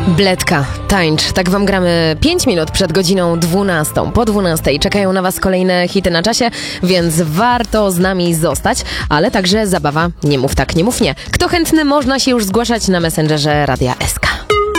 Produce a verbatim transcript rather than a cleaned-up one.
Bledka, tańcz. Tak wam gramy pięć minut przed godziną dwunastą. Po dwunastej czekają na was kolejne hity na czasie, więc warto z nami zostać, ale także zabawa Nie mów tak, nie mów nie. Kto chętny, można się już zgłaszać na Messengerze Radia S K.